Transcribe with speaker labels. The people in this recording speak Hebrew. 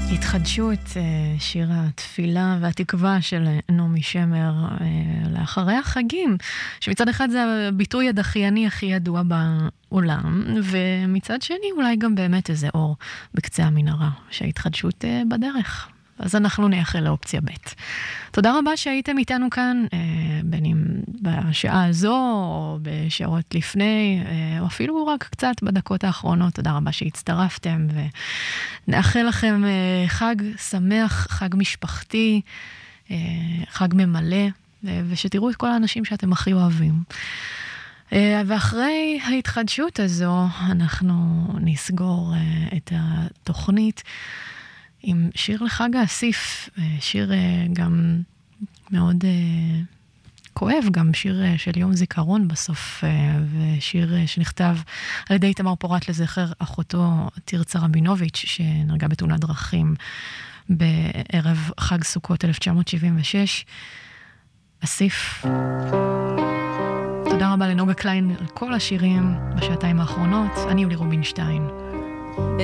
Speaker 1: התחדשות, שיר התפילה והתקווה של נעמי שמר לאחרי החגים, שמצד אחד זה הביטוי הדחייני הכי ידוע בעולם, ומצד שני אולי גם באמת איזה אור בקצה המנהרה, שההתחדשות בדרך. אז אנחנו נייחל לאופציה ב'. תודה רבה שהייתם איתנו כאן, בין אם בשעה הזו, או בשעות לפני, או אפילו רק קצת בדקות האחרונות. תודה רבה שהצטרפתם, ונאחל לכם חג שמח, חג משפחתי, חג ממלא, ושתראו את כל האנשים שאתם הכי אוהבים. ואחרי ההתחדשות הזו, אנחנו נסגור את התוכנית, עם שיר לחג האסיף, שיר גם מאוד כואב, גם שיר של יום זיכרון בסוף, ושיר שנכתב על ידי תמר פורת לזכר אחותו תרצה רבינוביץ', שנהרגה בתאונת דרכים בערב חג סוכות 1976. אסיף. תודה רבה לנוגה קליין על כל השירים בשעתיים האחרונות. אני יולי רובינשטיין.